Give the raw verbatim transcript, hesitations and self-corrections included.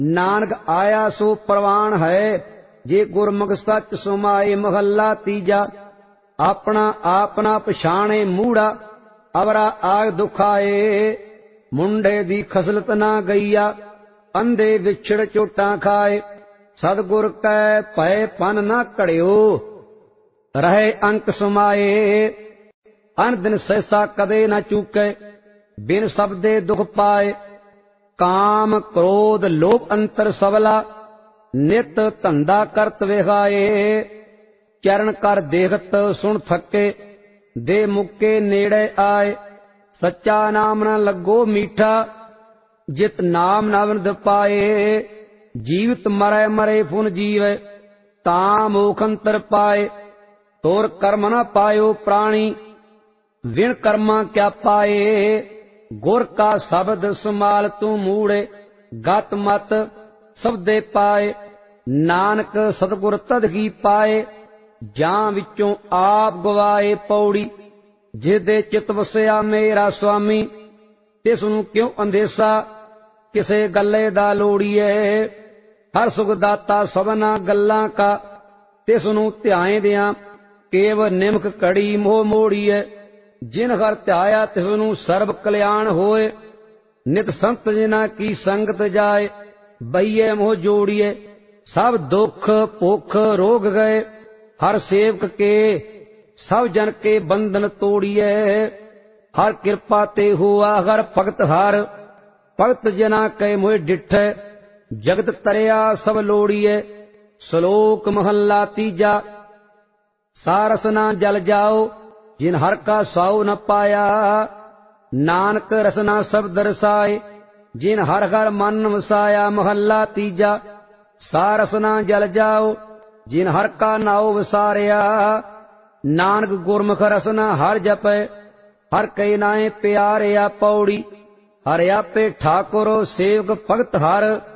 नानक आया सो प्रवान है, जे गुरमुख सच सुमाए। महला तीजा। अपना आपना पछाणे मूड़ा, अवरा आग दुखाए। मुंडे दी खसलत ना गईया, अंधे विछड़ चोटां खाए। सतगुर कै भय फन ना घड़ियो, रहे अंक सुमाए। अन दिन सहसा कदे न चूके, बिन शब्दे दुख पाए। काम क्रोध लोभ अंतर सबला, नित धंधा करत विहाए। चरण कर देखत सुन थके, दे मुके नेड़े आए। सच्चा नाम न लगो मीठा, जित नाम नवनद पाए। जीवित मरै मरे फुन जीवै, तां मोख अंतर पाए। तोर कर्म न पायो प्राणी, विण कर्मा क्या पाए। गुर का शब्द सुमाल तू मूड़े, गत मत सबदे पाए। नानक सतगुर तदगी पाए, जां विचों आप गवाए। पौड़ी। जिहदे चित वसिया मेरा स्वामी, तिस नूं क्यों अंदेसा, किसे गल्ले दा लोड़ीए। हर सुख दाता सबना गल्लां का, तिस नूं ध्याएंदियां केव निमक कड़ी मोह मोड़ीए। जिन हर ध्याया तिस नूं सर्ब कल्याण होए। नित संत जिना की संगत जाए, बईए मोह जोड़िए। सब दुख भुख रोग गए, हर सेवक के सब जन के बंधन तोड़िए। हर कृपा ते हुआ हर भगत हार, भगत जना कै मोह डिठै। जगत तरिया सब लोड़िए। श्लोक महला तीजा। सारस ना जल जाओ, जिन हर का साऊ न पाया। नानक रसना शब्द रसाए, जिन हर हर मन वसाया। महला तीजा। सारस ना जल जाओ, जिन हर का नाव वसारिया। नानक गुरमुख रसना हर जपै, हर कई नाए प्यारिया। पौड़ी। हर आपे ठाकुर सेवक भगत हर,